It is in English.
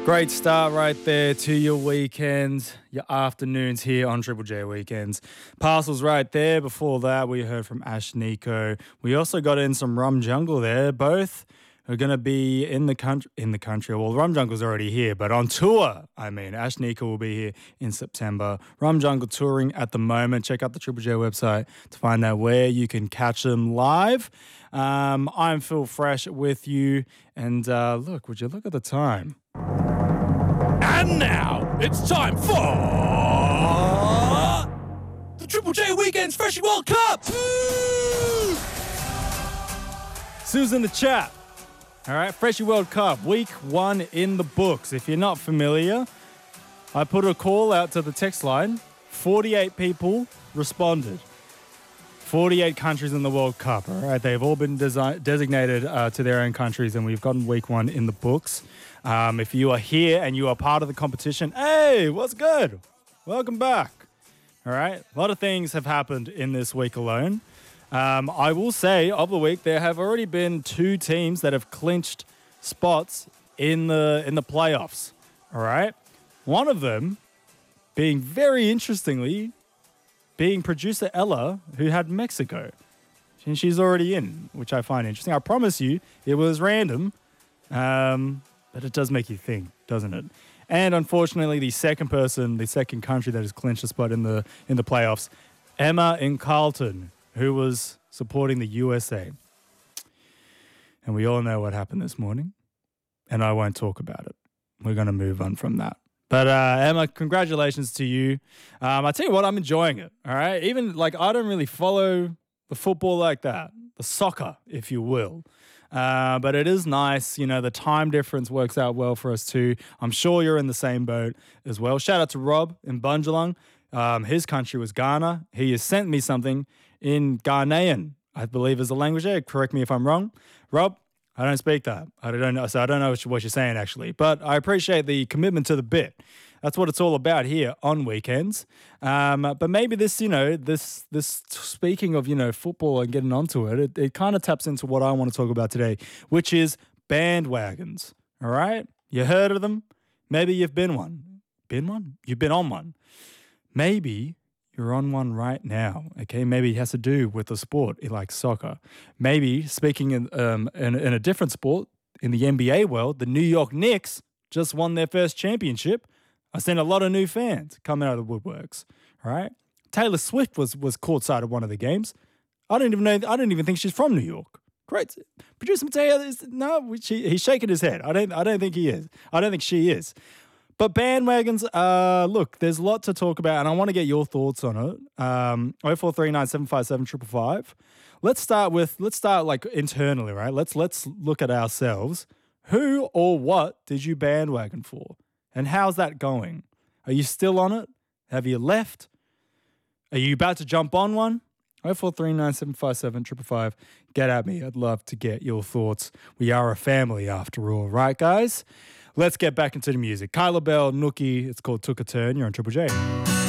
Great start right there to your weekends, your afternoons here on Triple J Weekends. Parcels right there. Before that, we heard from Ash Nico. We also got in some Rum Jungle there. Both are going to be in the country. Well, Rum Jungle's already here, but on tour. Ash Nico will be here in September. Rum Jungle touring at the moment. Check out the Triple J website to find out where you can catch them live. I'm Phil Fresh with you. And look, would you look at the time? And now, it's time for the Triple J Weekends Freshie World Cup! Sue's in the chat. All right, Freshie World Cup, week 1 in the books. If you're not familiar, I put a call out to the text line. 48 people responded. 48 countries in the World Cup, all right? They've all been designated to their own countries, and we've gotten week 1 in the books. If you are here and you are part of the competition, hey, what's good? Welcome back. All right, a lot of things have happened in this week alone. I will say, of the week, there have already been 2 teams that have clinched spots in the playoffs, all right? One of them being, very interestingly, being producer Ella, who had Mexico. And she's already in, which I find interesting. I promise you, it was random, but it does make you think, doesn't it? And unfortunately, the second country that has clinched a spot in the playoffs, Emma in Carlton, who was supporting the USA. And we all know what happened this morning, and I won't talk about it. We're going to move on from that. But Emma, congratulations to you. I tell you what, I'm enjoying it, all right? Even, I don't really follow the football like that, the soccer, if you will. But it is nice, the time difference works out well for us too. I'm sure you're in the same boat as well. Shout out to Rob in Bunjalung. His country was Ghana. He has sent me something in Ghanaian, I believe is the language there. Correct me if I'm wrong. Rob, I don't speak that. I don't know what you're saying, actually. But I appreciate the commitment to the bit. That's what it's all about here on weekends. But maybe this speaking of, football and getting onto it, it kind of taps into what I want to talk about today, which is bandwagons, all right? You heard of them? Maybe you've been one. Been one? You've been on one. Maybe you're on one right now, okay? Maybe it has to do with the sport, like soccer. Maybe, speaking in a different sport, in the NBA world, the New York Knicks just won their first championship. I've seen a lot of new fans coming out of the woodworks, all right? Taylor Swift was courtside at one of the games. I don't even think she's from New York. Great. Producer Mateo, he's shaking his head. I don't think he is. I don't think she is. But bandwagons, look, there's a lot to talk about, and I want to get your thoughts on it. 0439 757 555. Let's start internally, right? Let's look at ourselves. Who or what did you bandwagon for? And how's that going? Are you still on it? Have you left? Are you about to jump on one? 0439 757 555. Get at me. I'd love to get your thoughts. We are a family after all, right, guys? Let's get back into the music. Kyla Bell, Nookie, it's called Took a Turn. You're on Triple J.